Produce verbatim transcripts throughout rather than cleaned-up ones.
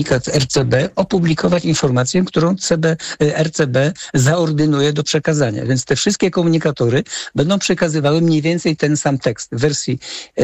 R C B opublikować informację, którą C B, R C B zaordynuje do przekazania. Więc te wszystkie komunikatory będą przekazywały mniej więcej ten sam tekst w wersji e,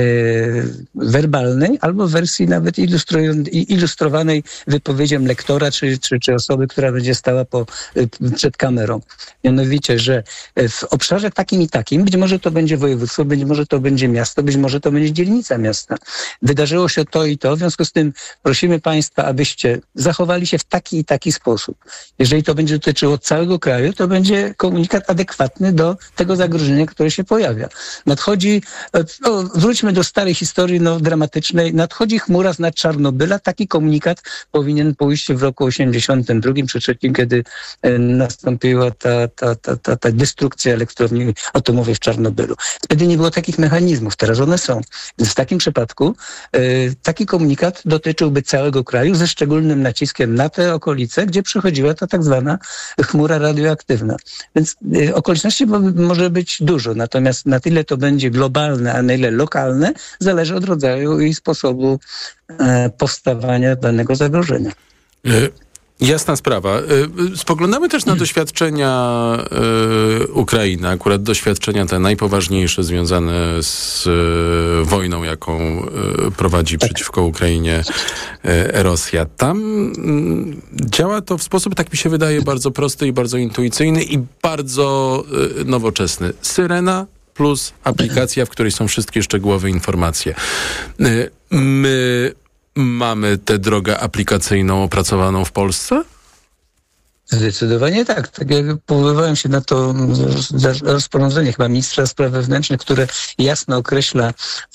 werbalnej albo w wersji nawet ilustrowanej wypowiedzią lektora czy, czy, czy osoby, która będzie stała po, przed kamerą. Mianowicie, że w obszarze takim i takim, być może to będzie województwo, być może to będzie miasto, być może to będzie dzielnica miasta. Wydarzyło się to i to, w związku z tym prosimy Państwa, abyście zachowali się w taki i taki sposób. Jeżeli to będzie dotyczyło całego kraju, to będzie komunikat adekwatny do tego zagrożenia, które się pojawia. Nadchodzi, no, wróćmy do starej historii no, dramatycznej, nadchodzi chmura z nad Czarnobyla, taki komunikat powinien pójść w roku osiemdziesiątym drugim czy trzecim, kiedy e, nastąpiła ta, ta, ta, ta, ta destrukcja elektrowni atomowej w Czarnobylu. Wtedy nie było takich mechanizmów, teraz one są. Więc w takim przypadku e, taki komunikat dotyczyłby całego kraju ze szczególnym naciskiem na te okolice, gdzie przychodziła ta tak zwana chmura radioaktywna. Więc e, okoliczności może być dużo, natomiast na tyle to będzie globalne, a na ile lokalne, zależy od rodzaju i sposobu e, powstawania danego zagrożenia. Jasna sprawa. Spoglądamy też na doświadczenia y, Ukrainy, akurat doświadczenia te najpoważniejsze związane z y, wojną, jaką y, prowadzi tak. przeciwko Ukrainie y, Rosja. Tam y, działa to w sposób, tak mi się wydaje, bardzo prosty i bardzo intuicyjny i bardzo y, nowoczesny. Syrena plus aplikacja, w której są wszystkie szczegółowe informacje. Y, my Mamy tę drogę aplikacyjną opracowaną w Polsce? Zdecydowanie tak. Tak jak powoływałem się na to rozporządzenie chyba ministra spraw wewnętrznych, które jasno określa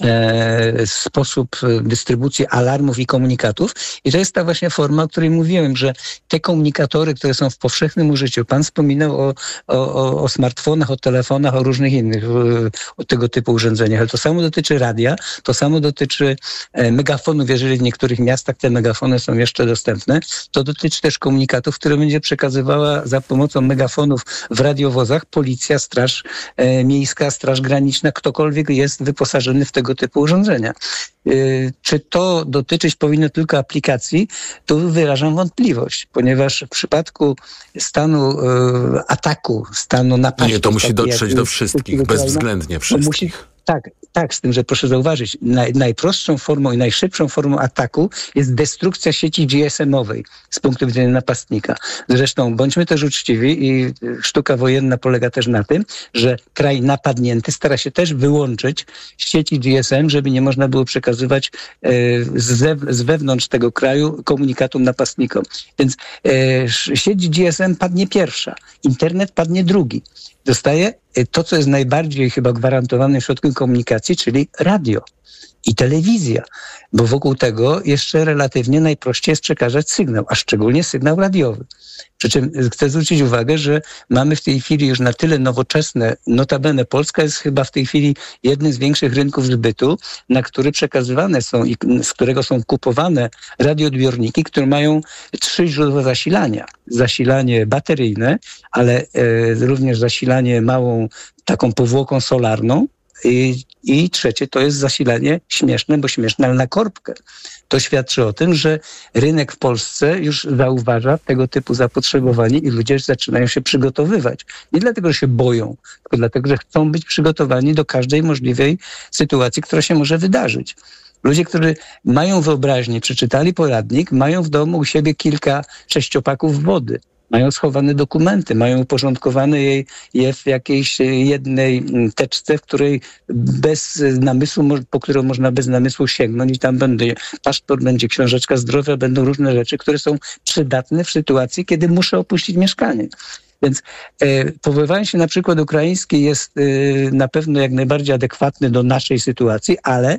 e, sposób dystrybucji alarmów i komunikatów. I to jest ta właśnie forma, o której mówiłem, że te komunikatory, które są w powszechnym użyciu, pan wspominał o, o, o smartfonach, o telefonach, o różnych innych o tego typu urządzeniach, ale to samo dotyczy radia, to samo dotyczy e, megafonów, jeżeli w niektórych miastach te megafony są jeszcze dostępne. To dotyczy też komunikatów, które będzie przekazywała za pomocą megafonów w radiowozach policja, straż e, miejska, straż graniczna, ktokolwiek jest wyposażony w tego typu urządzenia. E, czy to dotyczyć powinno tylko aplikacji? Tu wyrażam wątpliwość, ponieważ w przypadku stanu e, ataku, stanu napaści... Nie, to musi dotrzeć do wszystkich, bezwzględnie wszystkich. Musi, tak, tak, z tym, że proszę zauważyć, naj, najprostszą formą i najszybszą formą ataku jest destrukcja sieci G S M-owej z punktu widzenia napastnika. Zresztą bądźmy też uczciwi i sztuka wojenna polega też na tym, że kraj napadnięty stara się też wyłączyć sieci G S M, żeby nie można było przekazywać e, z, z wewnątrz tego kraju komunikatu napastnikom. Więc e, sieć G S M padnie pierwsza, internet padnie drugi. Zostaje to, co jest najbardziej chyba gwarantowanym środkiem komunikacji, czyli radio i telewizja, bo wokół tego jeszcze relatywnie najprościej jest przekazać sygnał, a szczególnie sygnał radiowy. Przy czym chcę zwrócić uwagę, że mamy w tej chwili już na tyle nowoczesne, notabene Polska jest chyba w tej chwili jednym z większych rynków zbytu, na który przekazywane są i z którego są kupowane radioodbiorniki, które mają trzy źródła zasilania. Zasilanie bateryjne, ale e, również zasilanie małą taką powłoką solarną, I, I trzecie to jest zasilanie śmieszne, bo śmieszne, ale na korbkę. To świadczy o tym, że rynek w Polsce już zauważa tego typu zapotrzebowanie i ludzie zaczynają się przygotowywać. Nie dlatego, że się boją, tylko dlatego, że chcą być przygotowani do każdej możliwej sytuacji, która się może wydarzyć. Ludzie, którzy mają wyobraźnię, przeczytali poradnik, mają w domu u siebie kilka sześciopaków wody. Mają schowane dokumenty, mają uporządkowane je, je w jakiejś jednej teczce, w której bez namysłu, po którą można bez namysłu sięgnąć i tam będzie paszport, będzie książeczka zdrowia, będą różne rzeczy, które są przydatne w sytuacji, kiedy muszę opuścić mieszkanie. Więc e, powoływanie się na przykład ukraiński jest e, na pewno jak najbardziej adekwatny do naszej sytuacji, ale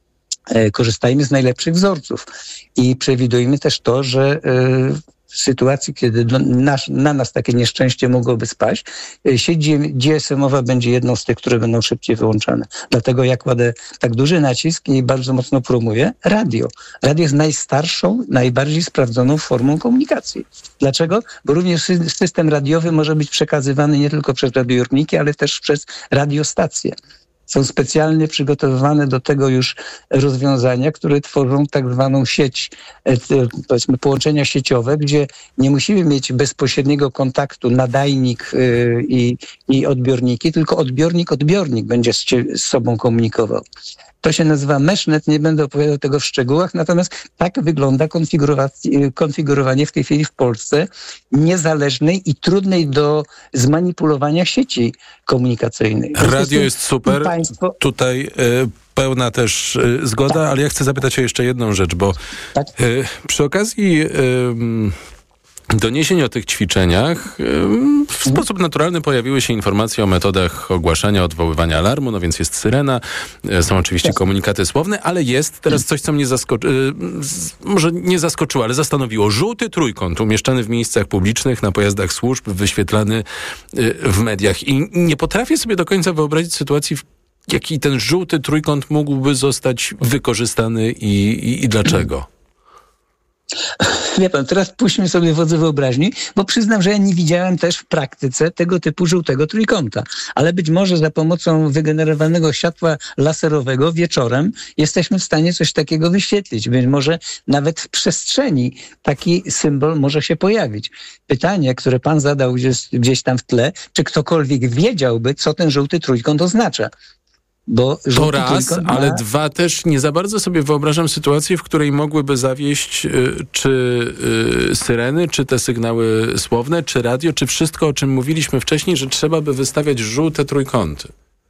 e, korzystajmy z najlepszych wzorców i przewidujmy też to, że e, w sytuacji, kiedy do, na, na nas takie nieszczęście mogłoby spaść, sieć G S M-owa będzie jedną z tych, które będą szybciej wyłączane. Dlatego ja kładę tak duży nacisk i bardzo mocno promuję radio. Radio jest najstarszą, najbardziej sprawdzoną formą komunikacji. Dlaczego? Bo również system radiowy może być przekazywany nie tylko przez radioodbiorniki, ale też przez radiostacje. Są specjalnie przygotowywane do tego już rozwiązania, które tworzą tak zwaną sieć, powiedzmy połączenia sieciowe, gdzie nie musimy mieć bezpośredniego kontaktu nadajnik i, i odbiorniki, tylko odbiornik, odbiornik będzie z, z sobą komunikował. To się nazywa meshnet, nie będę opowiadał tego w szczegółach, natomiast tak wygląda konfigurowanie w tej chwili w Polsce niezależnej i trudnej do zmanipulowania sieci komunikacyjnej. Radio jest super, państwo... tutaj y, pełna też y, zgoda, tak. Ale ja chcę zapytać o jeszcze jedną rzecz, bo tak. y, przy okazji... Y, doniesień o tych ćwiczeniach w sposób naturalny pojawiły się informacje o metodach ogłaszania, odwoływania alarmu, no więc jest syrena, są oczywiście komunikaty słowne, ale jest teraz coś, co mnie zaskoczyło, może nie zaskoczyło, ale zastanowiło. Żółty trójkąt umieszczany w miejscach publicznych, na pojazdach służb, wyświetlany w mediach. I nie potrafię sobie do końca wyobrazić sytuacji, w jakiej ten żółty trójkąt mógłby zostać wykorzystany i, i, i dlaczego. Wie pan, teraz puśćmy sobie wodze wyobraźni, bo przyznam, że ja nie widziałem też w praktyce tego typu żółtego trójkąta. Ale być może za pomocą wygenerowanego światła laserowego wieczorem jesteśmy w stanie coś takiego wyświetlić. Być może nawet w przestrzeni taki symbol może się pojawić. Pytanie, które pan zadał gdzieś, gdzieś tam w tle, czy ktokolwiek wiedziałby, co ten żółty trójkąt oznacza? Bo to raz, ma... ale dwa też nie za bardzo sobie wyobrażam sytuację, w której mogłyby zawieść y, czy y, syreny, czy te sygnały słowne, czy radio, czy wszystko, o czym mówiliśmy wcześniej, że trzeba by wystawiać żółte trójkąty.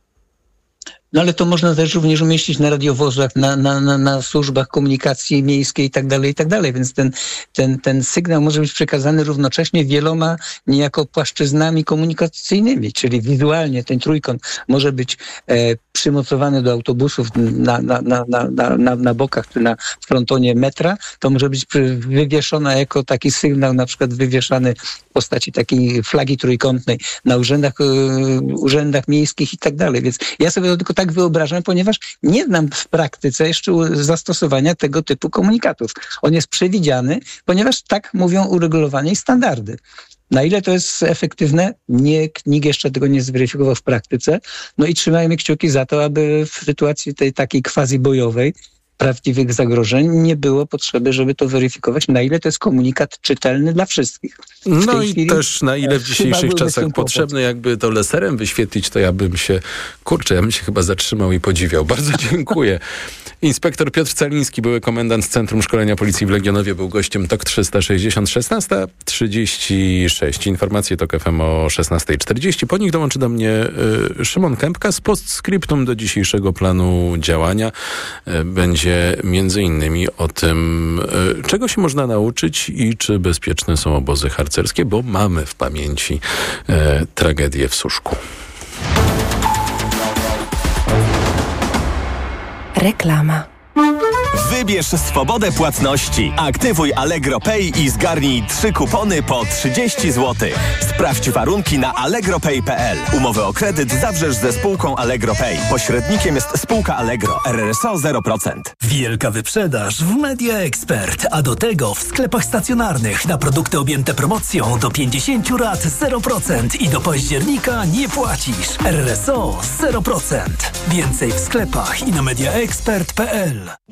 No ale to można też również umieścić na radiowozach, na, na, na, na służbach komunikacji miejskiej i tak dalej, i tak dalej. Więc ten, ten, ten sygnał może być przekazany równocześnie wieloma niejako płaszczyznami komunikacyjnymi, czyli wizualnie ten trójkąt może być e, przymocowany do autobusów na, na, na, na, na, na bokach czy na frontonie metra. To może być wywieszona jako taki sygnał, na przykład wywieszany w postaci takiej flagi trójkątnej na urzędach, e, urzędach miejskich i tak dalej. Więc ja sobie to tylko tak wyobrażam, ponieważ nie znam w praktyce jeszcze zastosowania tego typu komunikatów. On jest przewidziany, ponieważ tak mówią uregulowania i standardy. Na ile to jest efektywne? Nie, nikt jeszcze tego nie zweryfikował w praktyce. No i trzymajmy kciuki za to, aby w sytuacji tej takiej quasi-bojowej prawdziwych zagrożeń nie było potrzeby, żeby to weryfikować, na ile to jest komunikat czytelny dla wszystkich. W no i też na ile w dzisiejszych czasach potrzebne, jakby to laserem wyświetlić, to ja bym się, kurczę, ja bym się chyba zatrzymał i podziwiał. Bardzo dziękuję. Inspektor Piotr Caliński, były komendant Centrum Szkolenia Policji w Legionowie, był gościem T O K trzysta sześćdziesiąt, szesnasta trzydzieści sześć. Informacje T O K F M o szesnasta czterdzieści. Po nich dołączy do mnie y, Szymon Kępka z postscriptum do dzisiejszego planu działania. Y, będzie między innymi o tym, y, czego się można nauczyć i czy bezpieczne są obozy harcerskie, bo mamy w pamięci y, tragedię w Suszku. Reklama. Wybierz swobodę płatności. Aktywuj Allegro Pay i zgarnij trzy kupony po trzydzieści złotych. Sprawdź warunki na allegro pay kropka p l. Umowę o kredyt zawrzesz ze spółką Allegro Pay. Pośrednikiem jest spółka Allegro. R R S O zero procent. Wielka wyprzedaż w Media Expert, a do tego w sklepach stacjonarnych na produkty objęte promocją do pięćdziesiąt rat zero procent i do października nie płacisz. R R S O zero procent. Więcej w sklepach i na media expert kropka p l.